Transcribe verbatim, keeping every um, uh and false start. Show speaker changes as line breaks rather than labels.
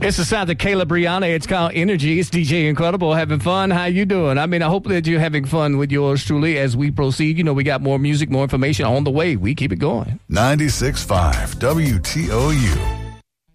It's the sound of Caleb Brianna. It's called Energy. It's D J Incredible. Having fun. How you doing? I mean, I hope that you're having fun with yours truly as we proceed. You know, we got more music, more information on the way. We keep it going.
ninety-six point five W T O U.